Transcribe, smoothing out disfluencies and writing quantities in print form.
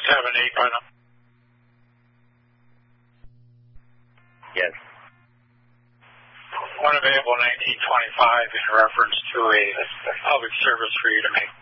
1978 by them? Yes. One available in 1925 in reference to a public service for you to make.